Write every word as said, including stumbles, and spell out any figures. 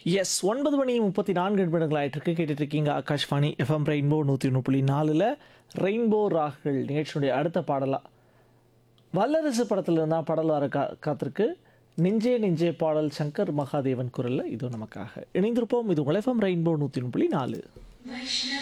S ஒன்பது மணி முப்பத்தி நான்கு நிமிடங்கள் ஆயிட்டிருக்கு. கேட்டுட்டு இருக்கீங்க ஆகாஷ்வாணி எஃப்எம் ரெயின்போ நூற்றி ஒன்று புள்ளி நாலில் ரெயின்போ ராகுகள் நிகழ்ச்சியுடைய அடுத்த பாடலாக வல்லரசு படத்தில் இருந்தால் பாடல் வர கா காத்திருக்கு. நெஞ்சே நெஞ்சே பாடல் சங்கர் மகாதேவன் குரலில் இது நமக்காக இணைந்திருப்போம். இது உங்கள் எஃப்எம் ரெயின்போ நூற்றி ஒன்று புள்ளி நாலு.